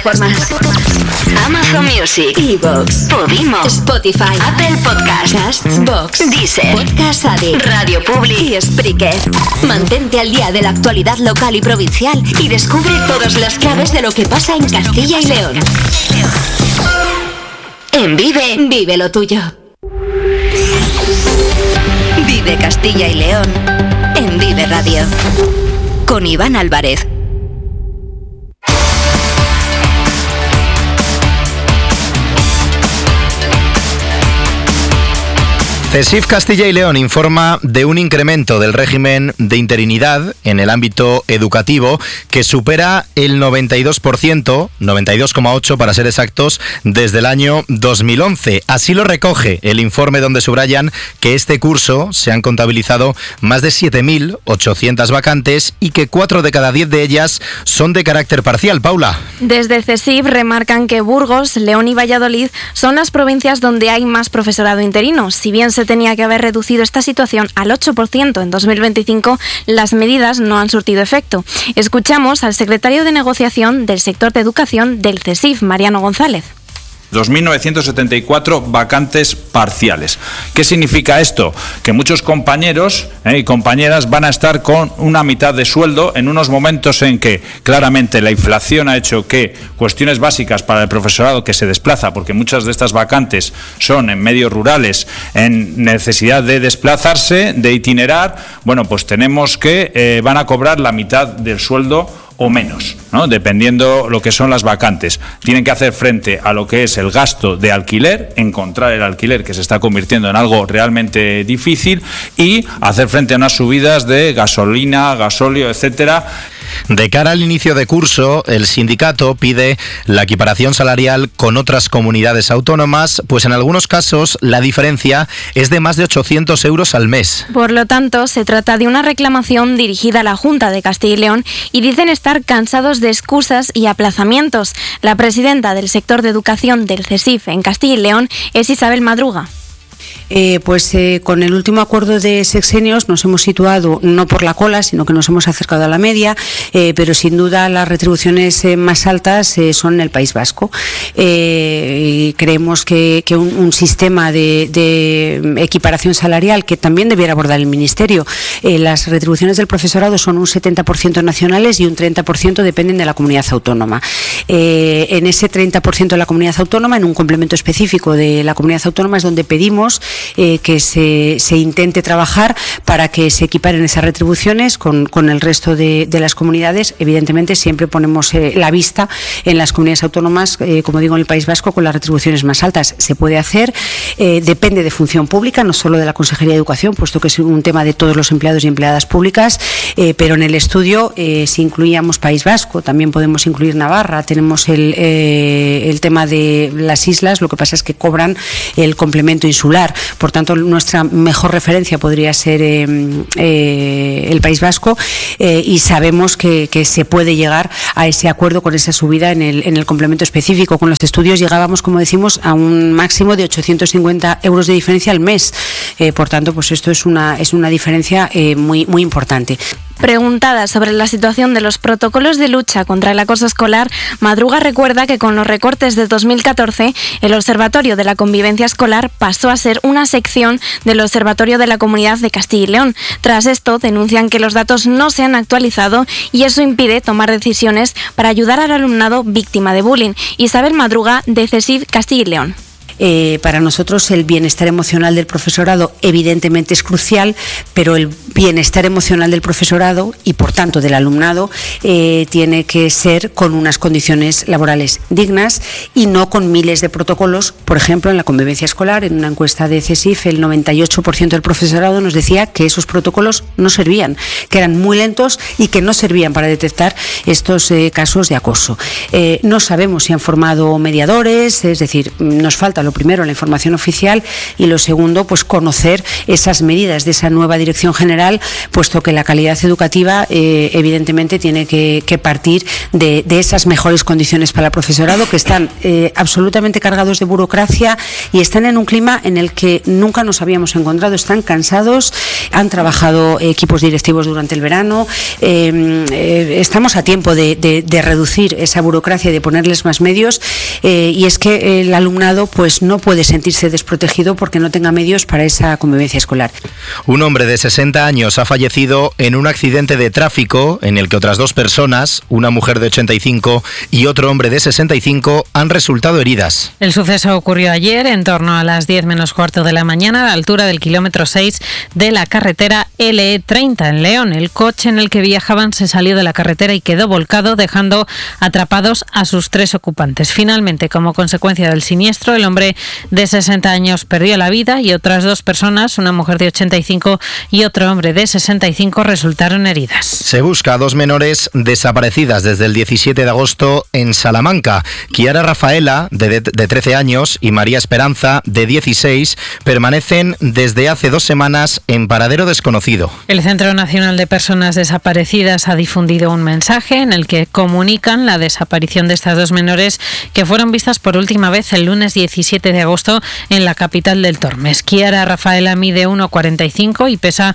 plataformas: Amazon Music, iVoox, Podimo, Spotify, Apple Podcasts, Castbox, Deezer, Podcast Addict, Radio Public y Spreaker. Mantente al día de la actualidad local y provincial y descubre todas las claves de lo que pasa en Castilla y León. En Vive, vive lo tuyo. Vive Castilla y León en Vive Radio. Con Iván Álvarez. CESIF Castilla y León informa de un incremento del régimen de interinidad en el ámbito educativo que supera el 92%, 92,8% para ser exactos, desde el año 2011. Así lo recoge el informe, donde subrayan que este curso se han contabilizado más de 7.800 vacantes y que 4 de cada 10 de ellas son de carácter parcial. Paula. Desde CESIF remarcan que Burgos, León y Valladolid son las provincias donde hay más profesorado interino. Si bien se tenía que haber reducido esta situación al 8% en 2025, las medidas no han surtido efecto. Escuchamos al secretario de negociación del sector de educación del CESIF, Mariano González. 2.974 vacantes parciales. ¿Qué significa esto? Que muchos compañeros y compañeras van a estar con una mitad de sueldo en unos momentos en que claramente la inflación ha hecho que cuestiones básicas para el profesorado que se desplaza, porque muchas de estas vacantes son en medios rurales, en necesidad de desplazarse, de itinerar, bueno, pues tenemos que van a cobrar la mitad del sueldo o menos, ¿no? Dependiendo lo que son las vacantes. Tienen que hacer frente a lo que es el gasto de alquiler, encontrar el alquiler, que se está convirtiendo en algo realmente difícil, y hacer frente a unas subidas de gasolina, gasóleo, etcétera. De cara al inicio de curso, el sindicato pide la equiparación salarial con otras comunidades autónomas, pues en algunos casos la diferencia es de más de 800 euros al mes. Por lo tanto, se trata de una reclamación dirigida a la Junta de Castilla y León y dicen estar cansados de excusas y aplazamientos. La presidenta del sector de educación del CESIF en Castilla y León es Isabel Madruga. Con el último acuerdo de sexenios nos hemos situado no por la cola, sino que nos hemos acercado a la media, pero sin duda las retribuciones más altas son en el País Vasco. Y creemos que un sistema de equiparación salarial que también debiera abordar el Ministerio. Las retribuciones del profesorado son un 70% nacionales y un 30% dependen de la comunidad autónoma. En ese 30% de la comunidad autónoma, en un complemento específico de la comunidad autónoma, es donde pedimos que se intente trabajar para que se equiparen esas retribuciones con el resto de las comunidades. Evidentemente siempre ponemos la vista en las comunidades autónomas, como digo, en el País Vasco, con las retribuciones más altas. Se puede hacer, depende de función pública, no solo de la Consejería de Educación, puesto que es un tema de todos los empleados y empleadas públicas, pero en el estudio, si incluíamos País Vasco, también podemos incluir Navarra. Tenemos el tema de las islas, lo que pasa es que cobran el complemento insular. Por tanto, nuestra mejor referencia podría ser el País Vasco, y sabemos que se puede llegar a ese acuerdo con esa subida en el complemento específico. Con los estudios llegábamos, como decimos, a un máximo de 850 euros de diferencia al mes. Por tanto, pues esto es una diferencia muy, muy importante. Preguntada sobre la situación de los protocolos de lucha contra el acoso escolar, Madruga recuerda que con los recortes de 2014, el Observatorio de la Convivencia Escolar pasó a ser una sección del Observatorio de la Comunidad de Castilla y León. Tras esto, denuncian que los datos no se han actualizado y eso impide tomar decisiones para ayudar al alumnado víctima de bullying. Isabel Madruga, de CESIF Castilla y León. Para nosotros el bienestar emocional del profesorado evidentemente es crucial, pero el bienestar emocional del profesorado y por tanto del alumnado tiene que ser con unas condiciones laborales dignas y no con miles de protocolos. Por ejemplo, en la convivencia escolar, en una encuesta de CESIF, el 98% del profesorado nos decía que esos protocolos no servían, que eran muy lentos y que no servían para detectar estos casos de acoso. No sabemos si han formado mediadores, es decir, nos falta falta, lo primero, la información oficial, y lo segundo, pues conocer esas medidas de esa nueva dirección general, puesto que la calidad educativa evidentemente tiene que partir de esas mejores condiciones para el profesorado, que están absolutamente cargados de burocracia y están en un clima en el que nunca nos habíamos encontrado. Están cansados, han trabajado equipos directivos durante el verano, estamos a tiempo de reducir esa burocracia y de ponerles más medios, y es que el alumnado pues no puede sentirse desprotegido porque no tenga medios para esa convivencia escolar. Un hombre de 60 años ha fallecido en un accidente de tráfico en el que otras 2 personas, una mujer de 85 y otro hombre de 65, han resultado heridas. El suceso ocurrió ayer en torno a las 10 menos cuarto de la mañana a la altura del kilómetro 6 de la carretera LE30 en León. El coche en el que viajaban se salió de la carretera y quedó volcado, dejando atrapados a sus 3 ocupantes. Finalmente, como consecuencia del siniestro, el hombre de 60 años perdió la vida y otras 2 personas, una mujer de 85 y otro hombre de 65, resultaron heridas. Se busca a 2 menores desaparecidas desde el 17 de agosto en Salamanca. Kiara Rafaela, de 13 años, y María Esperanza, de 16, permanecen desde hace 2 semanas en paradero desconocido. El Centro Nacional de Personas Desaparecidas ha difundido un mensaje en el que comunican la desaparición de estas 2 menores que fueron vistas por última vez el lunes 17 de agosto en la capital del Tormes. Kiara Rafaela mide 1,45 y pesa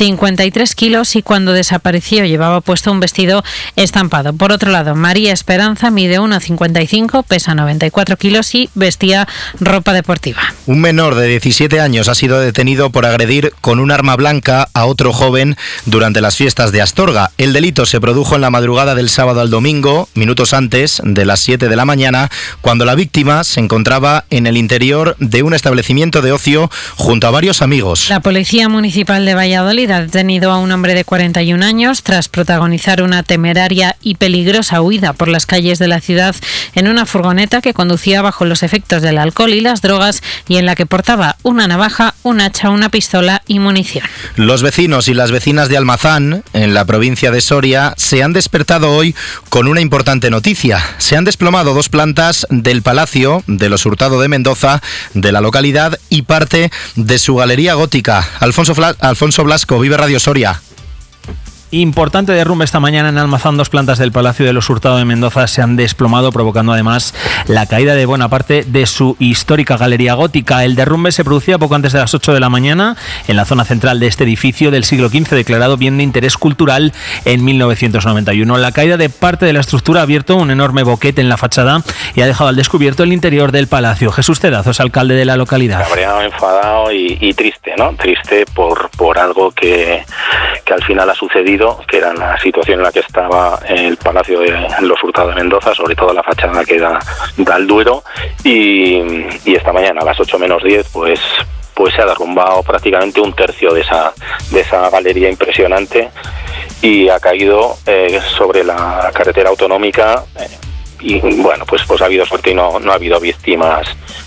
53 kilos y cuando desapareció llevaba puesto un vestido estampado. Por otro lado, María Esperanza mide 1,55, pesa 94 kilos y vestía ropa deportiva. Un menor de 17 años ha sido detenido por agredir con un arma blanca a otro joven durante las fiestas de Astorga. El delito se produjo en la madrugada del sábado al domingo, minutos antes de las 7 de la mañana, cuando la víctima se encontraba en el interior de un establecimiento de ocio junto a varios amigos. La Policía Municipal de Valladolid ha detenido a un hombre de 41 años tras protagonizar una temeraria y peligrosa huida por las calles de la ciudad en una furgoneta que conducía bajo los efectos del alcohol y las drogas y en la que portaba una navaja, un hacha, una pistola y munición. Los vecinos y las vecinas de Almazán, en la provincia de Soria, se han despertado hoy con una importante noticia. Se han desplomado 2 plantas del Palacio de los Hurtado de Mendoza, de la localidad, y parte de su galería gótica. Alfonso Blasco, Vive Radio Soria. Importante derrumbe esta mañana en Almazán. 2 plantas del Palacio de los Hurtado de Mendoza se han desplomado, provocando además la caída de buena parte de su histórica galería gótica. El derrumbe se producía poco antes de las 8 de la mañana en la zona central de este edificio del siglo XV, declarado bien de interés cultural en 1991. La caída de parte de la estructura ha abierto un enorme boquete en la fachada y ha dejado al descubierto el interior del palacio. Jesús Cedazo es alcalde de la localidad. Cabreado, enfadado y triste, ¿no? Triste por algo que al final ha sucedido, que era la situación en la que estaba el Palacio de los Hurtado de Mendoza, sobre todo la fachada que da al Duero, y esta mañana a las 8 menos 10 pues se ha derrumbado prácticamente 1/3 de esa galería impresionante y ha caído sobre la carretera autonómica, y bueno, pues ha habido suerte y no ha habido víctimas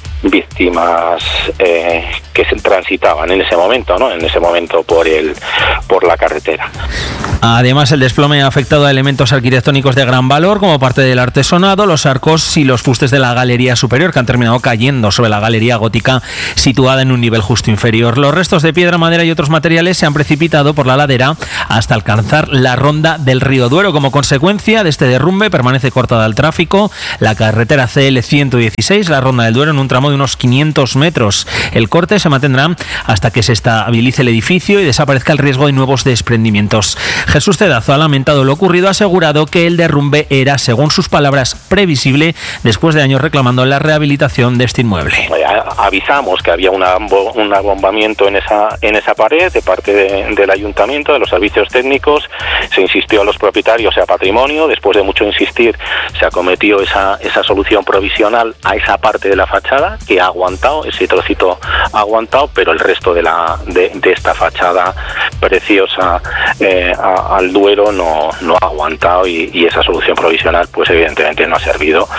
que se transitaban en ese momento, ¿no? En ese momento por la carretera. Además, el desplome ha afectado a elementos arquitectónicos de gran valor, como parte del artesonado, los arcos y los fustes de la galería superior, que han terminado cayendo sobre la galería gótica situada en un nivel justo inferior. Los restos de piedra, madera y otros materiales se han precipitado por la ladera hasta alcanzar la ronda del río Duero. Como consecuencia de este derrumbe, permanece cortada el tráfico la carretera CL 116, la ronda del Duero, en un tramo de unos 500 metros. El corte se mantendrá hasta que se estabilice el edificio y desaparezca el riesgo de nuevos desprendimientos. Jesús Cedazo ha lamentado lo ocurrido, ha asegurado que el derrumbe era, según sus palabras, previsible, después de años reclamando la rehabilitación de este inmueble. Avisamos que había un abombamiento en esa pared de parte del ayuntamiento, de los servicios técnicos. Se insistió a los propietarios y a patrimonio. Después de mucho insistir, se acometió esa solución provisional a esa parte de la fachada, que ha aguantado, ese trocito ha aguantado, pero el resto de esta fachada preciosa al Duero no ha aguantado, y esa solución provisional pues evidentemente no ha servido.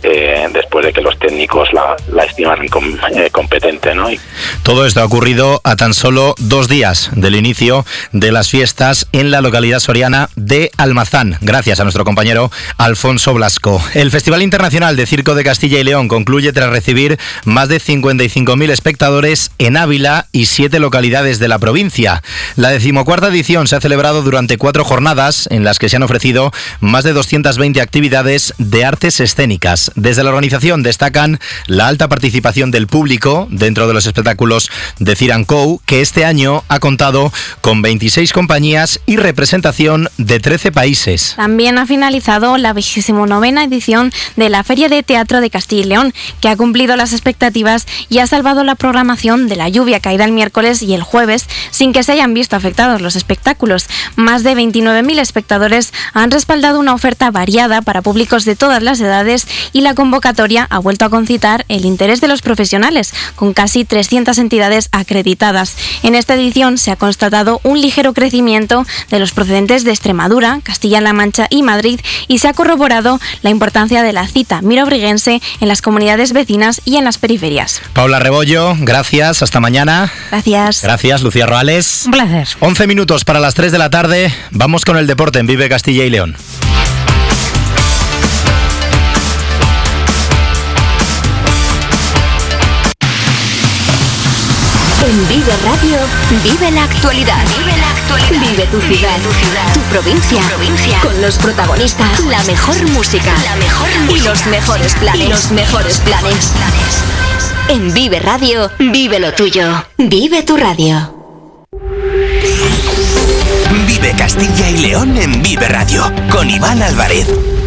después de que los técnicos la estimaran competente, ¿no? Todo esto ha ocurrido a tan solo 2 días del inicio de las fiestas en la localidad soriana de Almazán, gracias a nuestro compañero Alfonso Blasco. El Festival Internacional de Circo de Castilla y León concluye tras recibir más de 55.000 espectadores en Ávila y 7 localidades de la provincia. La 14ª edición se ha celebrado durante 4 jornadas en las que se han ofrecido más de 220 actividades de artes escénicas. Desde la organización destacan la alta participación del público dentro de los espectáculos de Cirancou, que este año ha contado con 26 compañías y representación de 13 países. También ha finalizado la 29ª edición de la Feria de Teatro de Castilla y León, que ha cumplido las expectativas y ha salvado la programación de la lluvia caída el miércoles y el jueves sin que se hayan visto afectados los espectáculos. Más de 29.000 espectadores han respaldado una oferta variada para públicos de todas las edades y la convocatoria ha vuelto a concitar el interés de los profesionales, con casi 300 entidades acreditadas. En esta edición se ha constatado un ligero crecimiento de los procedentes de Extremadura, Castilla-La Mancha y Madrid, y se ha corroborado la importancia de la cita mirobriguense en las comunidades vecinas y en las periferias. Paula Rebollo, gracias, hasta mañana. Gracias. Gracias, Lucía Roales. Un placer. 11 minutos para las 3 de la tarde, vamos con el deporte en Vive Castilla y León. En Vive Radio, vive la actualidad. Vive tu ciudad, tu provincia, con los protagonistas, la mejor música, y los mejores planes. En Vive Radio, vive lo tuyo. Vive tu radio. Vive Castilla y León en Vive Radio, con Iván Álvarez.